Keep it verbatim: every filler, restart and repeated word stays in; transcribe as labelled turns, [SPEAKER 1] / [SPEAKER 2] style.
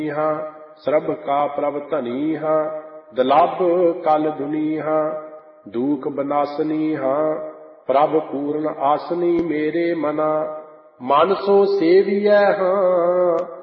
[SPEAKER 1] ਹਾਂ ਸਰਬ ਕਾ ਪ੍ਰਭ ਧਨੀ ਹਾਂ ਦਲਭ ਕਲ ਦੁਨੀ ਹਾਂ ਦੂਖ ਬਨਾਸਨੀ ਹਾਂ ਪ੍ਰਭ ਪੂਰਨ ਆਸਨੀ ਮੇਰੇ ਮਨਾ ਮਨ ਸੋ ਸੇਵੀਐ ਹਾਂ